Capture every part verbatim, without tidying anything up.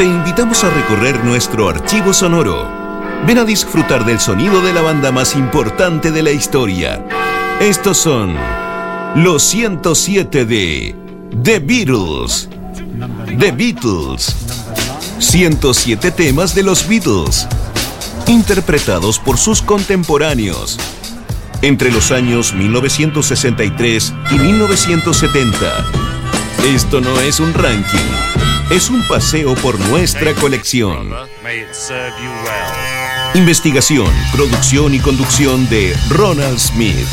Te invitamos a recorrer nuestro archivo sonoro. Ven a disfrutar del sonido de la banda más importante de la historia. Estos son los ciento siete de The Beatles. The Beatles. ciento siete temas de los Beatles, interpretados por sus contemporáneos entre los años mil novecientos sesenta y tres y mil novecientos setenta. Esto no es un ranking, es un paseo por nuestra colección. Investigación, producción y conducción de Ronald Smith.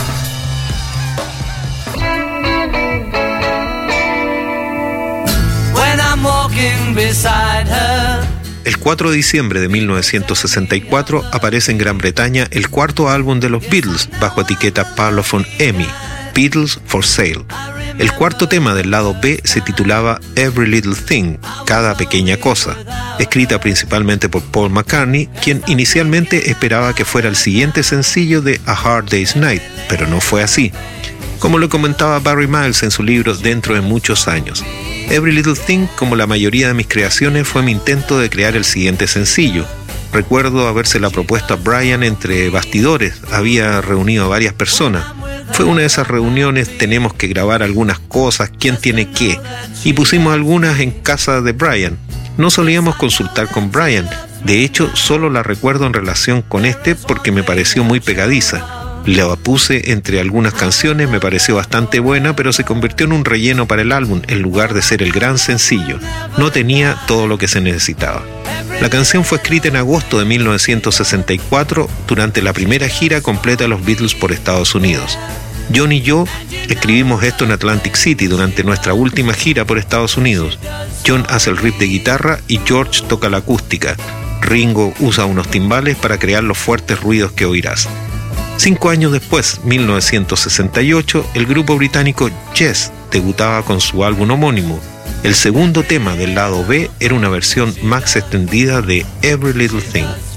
El cuatro de diciembre de mil novecientos sesenta y cuatro aparece en Gran Bretaña el cuarto álbum de los Beatles bajo etiqueta Parlophone EMI, Beatles for Sale. El cuarto tema del lado B se titulaba Every Little Thing, Cada Pequeña Cosa, escrita principalmente por Paul McCartney, quien inicialmente esperaba que fuera el siguiente sencillo de A Hard Day's Night, pero no fue así. Como lo comentaba Barry Miles en su libro Dentro de muchos años, Every Little Thing, como la mayoría de mis creaciones, fue mi intento de crear el siguiente sencillo. Recuerdo habérsela propuesto a Brian entre bastidores, había reunido a varias personas. Fue una de esas reuniones, tenemos que grabar algunas cosas, quién tiene qué, y pusimos algunas en casa de Brian. No solíamos consultar con Brian, de hecho solo la recuerdo en relación con este porque me pareció muy pegadiza. La puse entre algunas canciones, me pareció bastante buena, pero se convirtió en un relleno para el álbum en lugar de ser el gran sencillo. No tenía todo lo que se necesitaba. La canción fue escrita en agosto de mil novecientos sesenta y cuatro durante la primera gira completa de los Beatles por Estados Unidos. John y yo escribimos esto en Atlantic City durante nuestra última gira por Estados Unidos. John hace el riff de guitarra y George toca la acústica. Ringo usa unos timbales para crear los fuertes ruidos que oirás. Cinco años después, mil novecientos sesenta y ocho, el grupo británico Yes debutaba con su álbum homónimo. El segundo tema del lado B era una versión más extendida de Every Little Thing.